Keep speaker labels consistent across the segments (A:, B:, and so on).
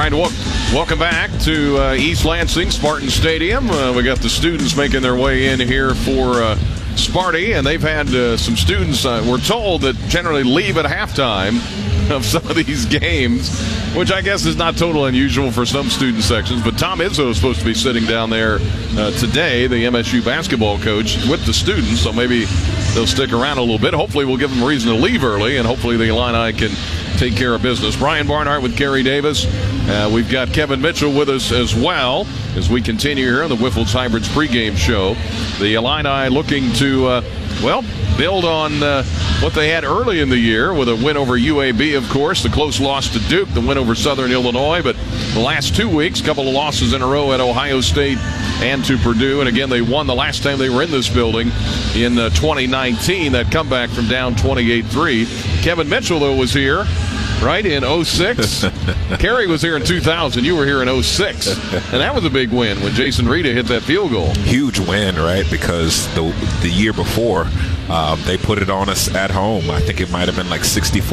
A: right, welcome back to East Lansing Spartan Stadium. We got the students making their way in here for Sparty, and they've had some students, we're told, that generally leave at halftime of some of these games, which I guess is not totally unusual for some student sections. But Tom Izzo is supposed to be sitting down there today, the MSU basketball coach, with the students, so maybe they'll stick around a little bit. Hopefully we'll give them a reason to leave early, and hopefully the Illini can take care of business. Brian Barnhart with Kerry Davis. We've got Kevin Mitchell with us as well as we continue here on the Wiffles Hybrids pregame show. The Illini looking to, build on what they had early in the year with a win over UAB, of course, the close loss to Duke, the win over Southern Illinois. But the last 2 weeks, a couple of losses in a row at Ohio State and to Purdue. And again, they won the last time they were in this building in 2019, that comeback from down 28-3. Kevin Mitchell, though, was here, right, in 06. Kerry was here in 2000. You were here in 06. And that was a big win when Jason Rita hit that field goal.
B: Huge win, right, because the year before, they put it on us at home. I think it might have been like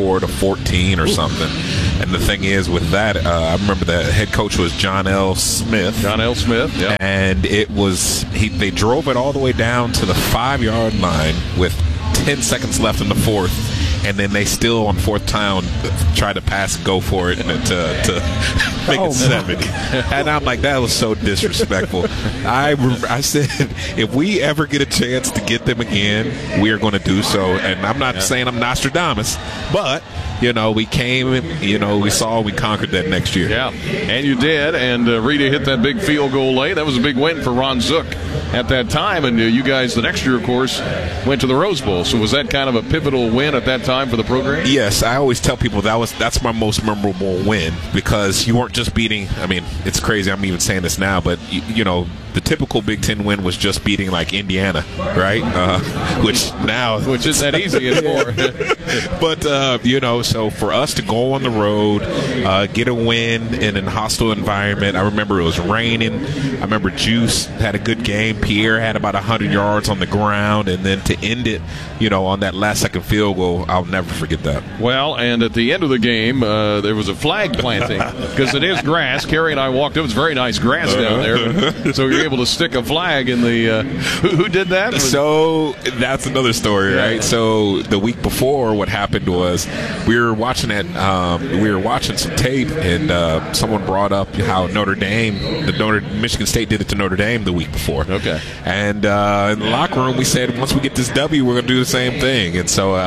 B: 64-14 or something. And the thing is with that, I remember the head coach was John L. Smith.
A: John L. Smith, yeah.
B: And it was they drove it all the way down to the 5-yard line with 10 seconds left in the fourth. And then they still, on fourth down, tried to pass, go for it, and to make it 7. And I'm like, that was so disrespectful. I said, if we ever get a chance to get them again, we are going to do so. And I'm not saying I'm Nostradamus, but we came and, we saw we conquered that next year.
A: Yeah, and you did. And Rita hit that big field goal late. That was a big win for Ron Zook at that time. And you guys, the next year, of course, went to the Rose Bowl. So was that kind of a pivotal win at that time for the program?
B: Yes, I always tell people that's my most memorable win, because you weren't just beating. I mean, it's crazy. I'm even saying this now, but the typical Big Ten win was just beating like Indiana, right? Which isn't that easy anymore. But so for us to go on the road, get a win in a hostile environment. I remember it was raining. I remember Juice had a good game. Pierre had about 100 yards on the ground, and then to end it, on that last second field goal, I'll never forget that.
A: Well, and at the end of the game, there was a flag planting because it is grass. Kerry and I walked. It was very nice grass down there, so you're able to stick a flag in the. Who did that?
B: So that's another story, right? So the week before, what happened was we were watching some tape, and someone brought up how Michigan State did it to Notre Dame the week before.
A: Okay.
B: And in the locker room, we said, once we get this W, we're going to do the same thing. And so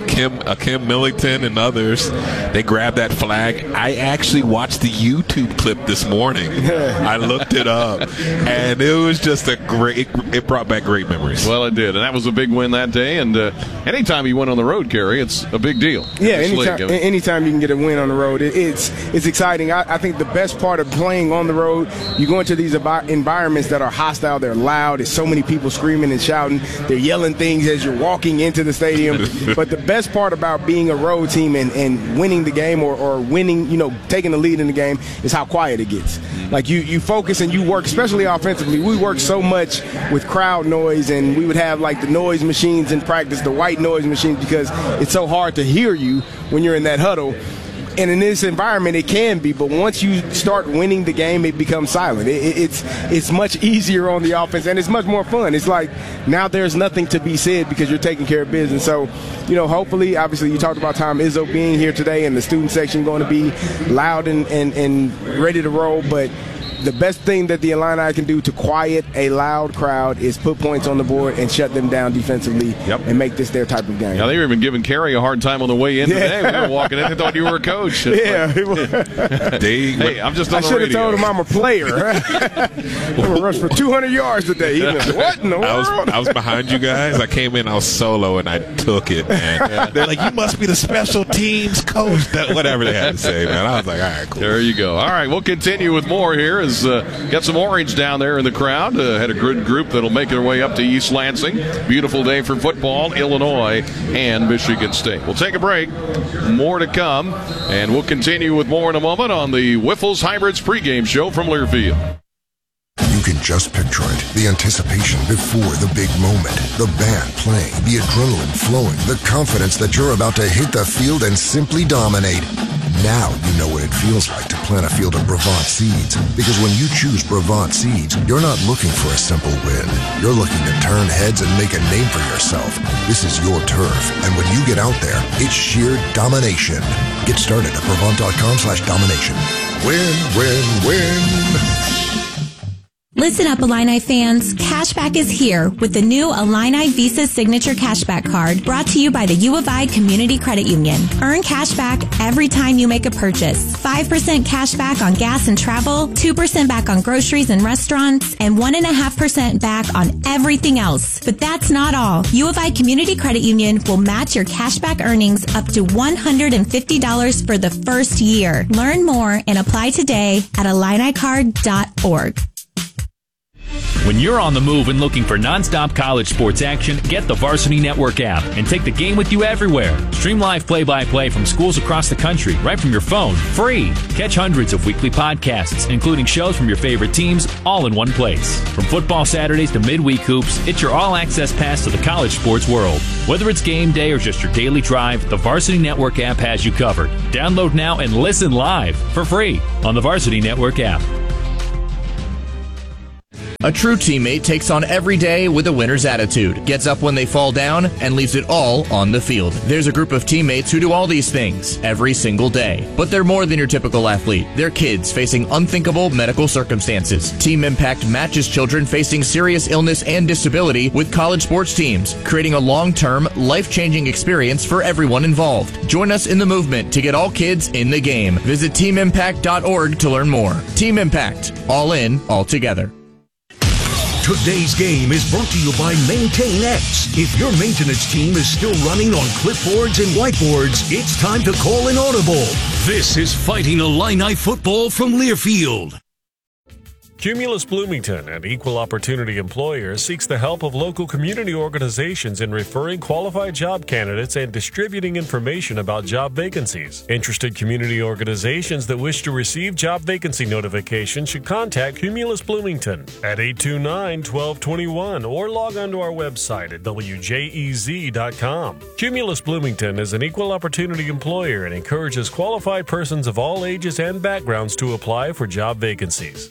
B: Kim Millington and others, they grabbed that flag. I actually watched the YouTube clip this morning. I looked it up, and it was just it brought back great memories.
A: Well, it did, and that was a big win that day. And anytime you went on the road, Kerry, it's a big deal.
C: Yeah, anytime you can get a win on the road, it's exciting. I think the best part of playing on the road, you go into these environments that are hostile, they're loud, there's so many people screaming and shouting, they're yelling things as you're walking into the stadium. But the best part about being a road team and winning the game or winning, taking the lead in the game is how quiet it gets. Like you focus and you work, especially offensively. We work so much with crowd noise, and we would have like the noise machines in practice, the white noise machines, because it's so hard to hear you when you're in that huddle. And in this environment, it can be, but once you start winning the game, it becomes silent. It's much easier on the offense, and it's much more fun. It's like now there's nothing to be said because you're taking care of business. So, hopefully, obviously, you talked about Tom Izzo being here today, and the student section going to be loud and ready to roll, but the best thing that the Illini can do to quiet a loud crowd is put points on the board and shut them down defensively and make this their type of game.
A: Yeah, they were even giving Kerry a hard time on the way in today. We were walking in. They thought you were a coach.
C: Yeah.
A: Hey, I'm just on the radio.
C: I should have told him I'm a player. I'm going to rush for 200 yards today. He went, what in the world?
B: I was behind you guys. I came in, I was solo, and I took it. Man. They're like, you must be the special teams coach. Whatever they had to say, man. I was like, all right, cool.
A: There you go. All right, we'll continue with more here. Got some orange down there in the crowd. Had a good group that'll make their way up to East Lansing. Beautiful day for football, Illinois and Michigan State. We'll take a break. More to come, and we'll continue with more in a moment on the Wiffles Hybrids pregame show from Learfield.
D: You can just picture it. The anticipation before the big moment. The band playing, the adrenaline flowing, the confidence that you're about to hit the field and simply dominate. Now you know what it feels like to plant a field of Brevant seeds. Because when you choose Brevant seeds, you're not looking for a simple win. You're looking to turn heads and make a name for yourself. This is your turf, and when you get out there, it's sheer domination. Get started at Brevant.com/domination. Win, win, win.
E: Listen up, Illini fans. Cashback is here with the new Illini Visa Signature Cashback Card brought to you by the U of I Community Credit Union. Earn cashback every time you make a purchase. 5% cashback on gas and travel, 2% back on groceries and restaurants, and 1.5% back on everything else. But that's not all. U of I Community Credit Union will match your cashback earnings up to $150 for the first year. Learn more and apply today at IlliniCard.org.
F: When you're on the move and looking for nonstop college sports action, get the Varsity Network app and take the game with you everywhere. Stream live play-by-play from schools across the country right from your phone, free. Catch hundreds of weekly podcasts, including shows from your favorite teams, all in one place. From football Saturdays to midweek hoops, it's your all-access pass to the college sports world. Whether it's game day or just your daily drive, the Varsity Network app has you covered. Download now and listen live for free on the Varsity Network app.
G: A true teammate takes on every day with a winner's attitude, gets up when they fall down, and leaves it all on the field. There's a group of teammates who do all these things every single day. But they're more than your typical athlete. They're kids facing unthinkable medical circumstances. Team Impact matches children facing serious illness and disability with college sports teams, creating a long-term, life-changing experience for everyone involved. Join us in the movement to get all kids in the game. Visit teamimpact.org to learn more. Team Impact. All in, all together.
H: Today's game is brought to you by MaintainX. If your maintenance team is still running on clipboards and whiteboards, it's time to call an audible. This is Fighting Illini football from Learfield.
I: Cumulus Bloomington, an equal opportunity employer, seeks the help of local community organizations in referring qualified job candidates and distributing information about job vacancies. Interested community organizations that wish to receive job vacancy notifications should contact Cumulus Bloomington at 829-1221 or log on to our website at wjez.com. Cumulus Bloomington is an equal opportunity employer and encourages qualified persons of all ages and backgrounds to apply for job vacancies.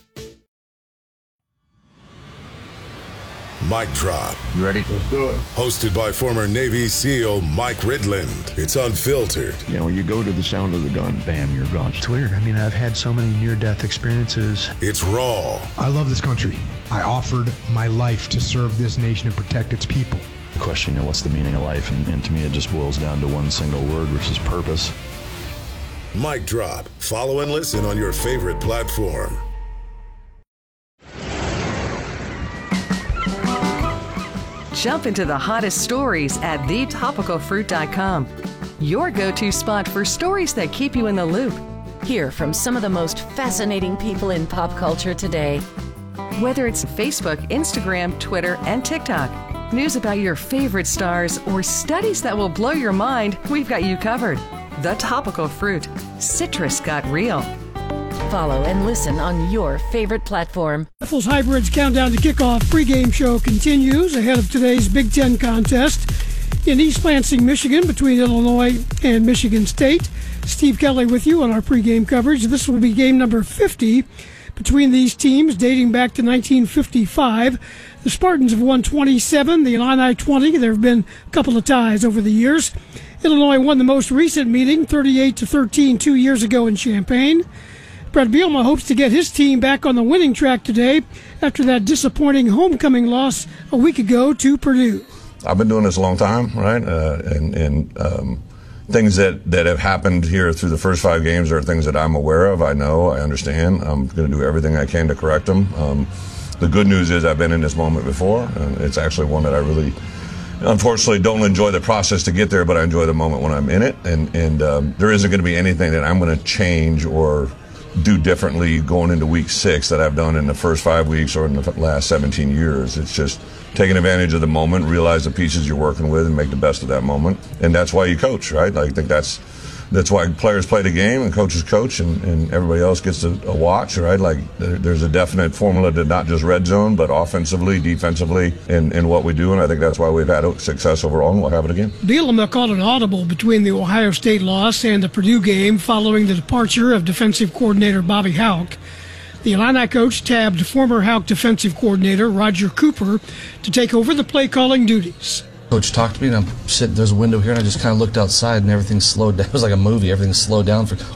J: Mic Drop.
K: You ready?
J: Let's do it. Hosted by former Navy SEAL Mike Ridland. It's unfiltered.
K: You know, you go to the sound of the gun, bam, you're gone.
L: It's weird. I mean, I've had so many near-death experiences.
J: It's raw.
L: I love this country. I offered my life to serve this nation and protect its people.
K: The question, you know, what's the meaning of life? And to me, it just boils down to one single word, which is purpose.
J: Mic Drop. Follow and listen on your favorite platform.
M: Jump into the hottest stories at thetopicalfruit.com. Your go-to spot for stories that keep you in the loop.
N: Hear from some of the most fascinating people in pop culture today.
M: Whether it's Facebook, Instagram, Twitter, and TikTok, news about your favorite stars, or studies that will blow your mind, we've got you covered. The Topical Fruit. Citrus got real.
N: Follow and listen on your favorite platform.
O: Rifles Hybrids Countdown to Kickoff pregame show continues ahead of today's Big Ten contest in East Lansing, Michigan, between Illinois and Michigan State. Steve Kelly with you on our pregame coverage. This will be game number 50 between these teams, dating back to 1955. The Spartans have won 27, the Illini 20. There have been a couple of ties over the years. Illinois won the most recent meeting, 38-13, 2 years ago in Champaign. Brett Bielema hopes to get his team back on the winning track today after that disappointing homecoming loss a week ago to Purdue.
P: I've been doing this a long time, right? Things that have happened here through the first 5 games are things that I'm aware of. I know, I understand. I'm going to do everything I can to correct them. The good news is I've been in this moment before, and it's actually one that I really, unfortunately, don't enjoy the process to get there, but I enjoy the moment when I'm in it. And there isn't going to be anything that I'm going to change or do differently going into week 6 that I've done in the first 5 weeks or in the last 17 years. It's just taking advantage of the moment, realize the pieces you're working with, and make the best of that moment. And that's why you coach, right? I think that's That's why players play the game and coaches coach, and everybody else gets a watch, right? Like there's a definite formula to not just red zone, but offensively, defensively, in what we do, and I think that's why we've had success overall, and we'll have it again.
O: Bielema called an audible between the Ohio State loss and the Purdue game following the departure of defensive coordinator Bobby Hauck. The Illini coach tabbed former Hauck defensive coordinator Roger Cooper to take over the play-calling duties.
Q: Coach talked to me, and I'm sitting, there's a window here, and I just kind of looked outside, and everything slowed down. It was like a movie. Everything slowed down for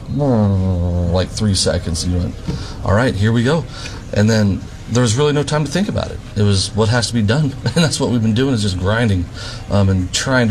Q: like 3 seconds, and you went, all right, here we go. And then there was really no time to think about it. It was what has to be done, and that's what we've been doing, is just grinding and trying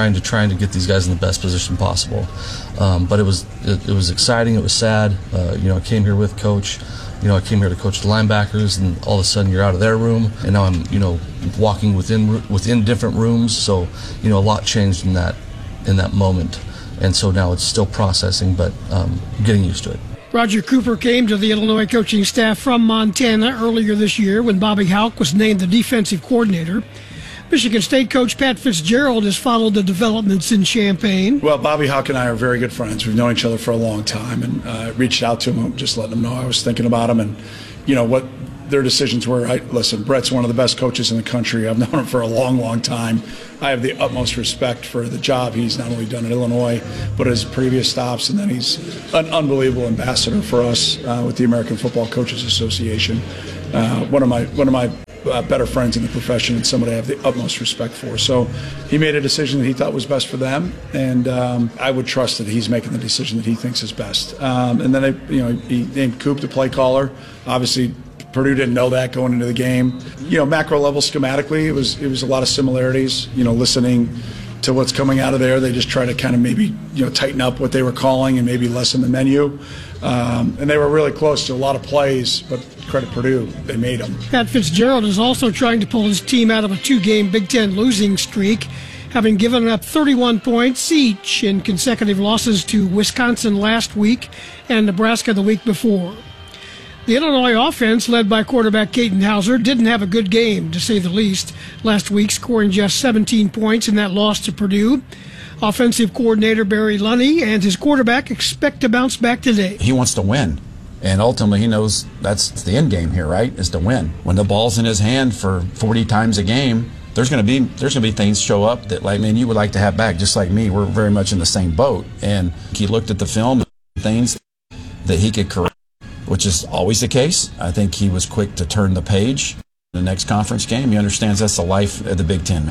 Q: to get these guys in the best position possible. But it was exciting. It was sad. I came here with Coach. I came here to coach the linebackers, and all of a sudden you're out of their room, and now I'm, walking within different rooms. So, a lot changed in that moment, and so now it's still processing, but getting used to it.
O: Roger Cooper came to the Illinois coaching staff from Montana earlier this year when Bobby Hauck was named the defensive coordinator. Michigan State coach Pat Fitzgerald has followed the developments in Champaign.
R: Well, Bobby Hauck and I are very good friends. We've known each other for a long time, and I reached out to him, just letting him know I was thinking about him and, what their decisions were. Listen, Brett's one of the best coaches in the country. I've known him for a long, long time. I have the utmost respect for the job he's not only done at Illinois, but his previous stops, and then he's an unbelievable ambassador for us with the American Football Coaches Association. One of my better friends in the profession, and somebody I have the utmost respect for. So he made a decision that he thought was best for them, and I would trust that he's making the decision that he thinks is best. And then he named Coop the play caller. Obviously, Purdue didn't know that going into the game. Macro level schematically, it was a lot of similarities. Listening to what's coming out of there, they just try to kind of maybe tighten up what they were calling and maybe lessen the menu. And they were really close to a lot of plays, but credit Purdue, they made them.
O: Pat Fitzgerald is also trying to pull his team out of a 2-game Big Ten losing streak, having given up 31 points each in consecutive losses to Wisconsin last week and Nebraska the week before. The Illinois offense, led by quarterback Caden Hauser, didn't have a good game, to say the least, last week, scoring just 17 points in that loss to Purdue. Offensive coordinator Barry Lunney and his quarterback expect to bounce back today.
S: He wants to win, and ultimately he knows that's the end game here, right, is to win. When the ball's in his hand for 40 times a game, there's going to be things show up that, like, man, you would like to have back, just like me. We're very much in the same boat. And he looked at the film and things that he could correct, which is always the case. I think he was quick to turn the page. The next conference game, he understands that's the life of the Big Ten.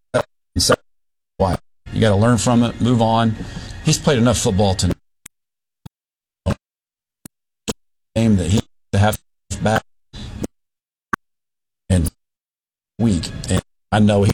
S: Why? You got to learn from it, move on. He's played enough football to know game that he to have back and week. And I know he